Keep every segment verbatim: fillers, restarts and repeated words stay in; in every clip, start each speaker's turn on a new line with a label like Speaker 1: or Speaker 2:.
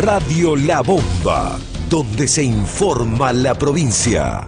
Speaker 1: Radio La Bomba, donde se informa la provincia.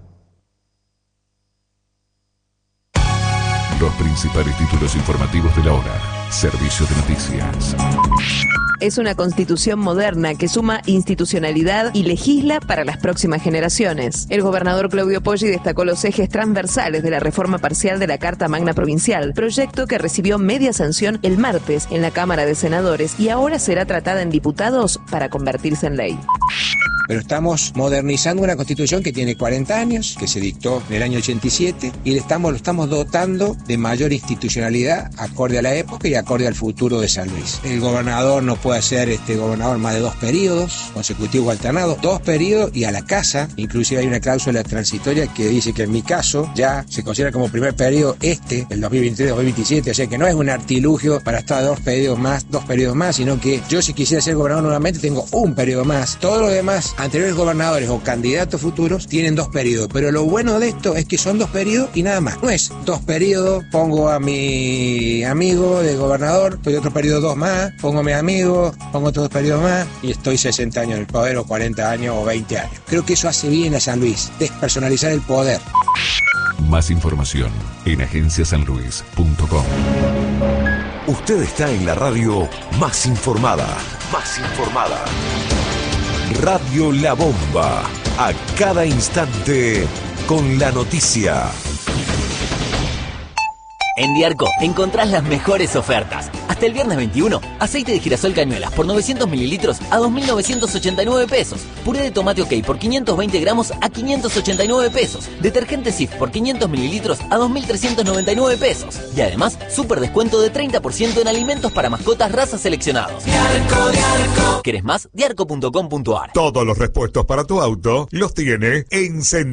Speaker 2: Los principales títulos informativos de la hora. Servicio de noticias.
Speaker 3: Es una constitución moderna que suma institucionalidad y legisla para las próximas generaciones. El gobernador Claudio Poggi destacó los ejes transversales de la reforma parcial de la Carta Magna Provincial, proyecto que recibió media sanción el martes en la Cámara de Senadores y ahora será tratada en diputados para convertirse en ley.
Speaker 4: Pero estamos modernizando una constitución que tiene cuarenta años, que se dictó en el año ochenta y siete, y le estamos, lo estamos dotando de mayor institucionalidad acorde a la época y acorde al futuro de San Luis. El gobernador no puede ser este gobernador más de dos periodos, consecutivos alternados, dos periodos y a la casa. Inclusive hay una cláusula transitoria que dice que en mi caso ya se considera como primer periodo este, el dos mil veintitrés dos mil veintisiete, o sea que no es un artilugio para estar dos periodos más, dos periodos más, sino que yo si quisiera ser gobernador nuevamente tengo un periodo más. Todo lo demás anteriores gobernadores o candidatos futuros tienen dos periodos, pero lo bueno de esto es que son dos periodos y nada más. No es dos periodos, pongo a mi amigo de gobernador, estoy otro periodo dos más, pongo a mi amigo, pongo otros dos periodos más y estoy sesenta años en el poder o cuarenta años o veinte años. Creo que eso hace bien a San Luis, despersonalizar el poder.
Speaker 2: Más información en agencia san luis punto com.
Speaker 1: Usted está en la radio más informada, más informada. Radio La Bomba, a cada instante con la noticia.
Speaker 5: En Diarco encontrás las mejores ofertas. Hasta el viernes veintiuno, aceite de girasol Cañuelas por novecientos mililitros a dos mil novecientos ochenta y nueve pesos. Puré de tomate OK por quinientos veinte gramos a quinientos ochenta y nueve pesos. Detergente Cif por quinientos mililitros a dos mil trescientos noventa y nueve pesos. Y además, súper descuento de treinta por ciento en alimentos para mascotas razas seleccionados. Diarco, Diarco. ¿Querés más? Diarco punto com punto ar.
Speaker 6: Todos los repuestos para tu auto los tiene en Central